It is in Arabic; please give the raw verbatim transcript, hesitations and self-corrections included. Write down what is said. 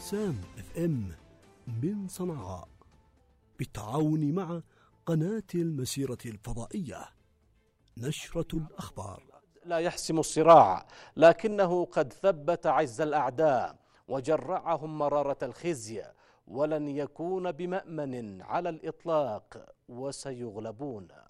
وسام اف ام من صنعاء بالتعاون مع قناة المسيرة الفضائية. نشرة الأخبار. لا يحسم الصراع، لكنه قد ثبت عز الأعداء وجرعهم مرارة الخزي، ولن يكون بمأمن على الإطلاق وسيغلبون.